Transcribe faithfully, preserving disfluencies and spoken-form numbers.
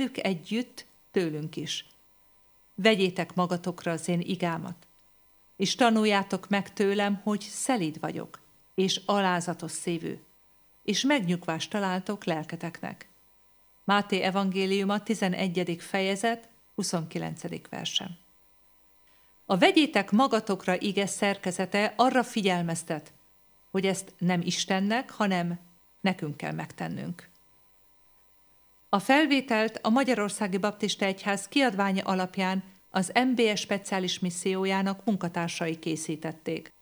velük együtt, tőlünk is. Vegyétek magatokra az én igámat, és tanuljátok meg tőlem, hogy szelíd vagyok, és alázatos szívű, és megnyugvást találtok lelketeknek. Máté evangéliuma tizenegyedik fejezet, huszonkilencedik versem. A vegyétek magatokra ige szerkezete arra figyelmeztet, hogy ezt nem Istennek, hanem nekünk kell megtennünk. A felvételt a Magyarországi Baptista Egyház kiadványa alapján az em bé e speciális missziójának munkatársai készítették.